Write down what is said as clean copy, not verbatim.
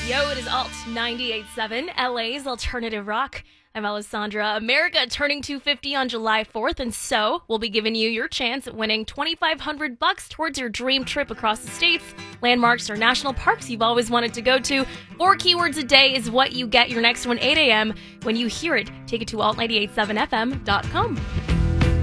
Yo, it is Alt 98.7, LA's alternative rock. I'm Alessandra. America turning 250 on July 4th, and so we'll be giving you your chance at winning $2,500 towards your dream trip across the states, landmarks, or national parks you've always wanted to go to. 4 keywords a day is what you get. Your next one, 8 a.m. When you hear it, take it to alt987fm.com.